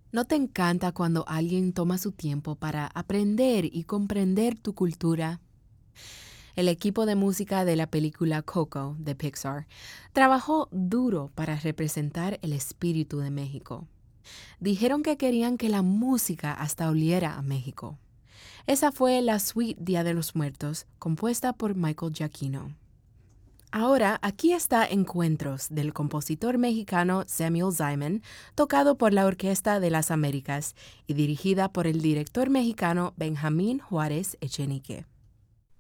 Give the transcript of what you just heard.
¿No te encanta cuando alguien toma su tiempo para aprender y comprender tu cultura? El equipo de música de la película Coco de Pixar trabajó duro para representar el espíritu de México. Dijeron que querían que la música hasta oliera a México. Esa fue la suite Día de los Muertos, compuesta por Michael Giacchino. Ahora, aquí está Encuentros del compositor mexicano Samuel Simon, tocado por la Orquesta de las Américas y dirigida por el director mexicano Benjamín Juárez Echenique.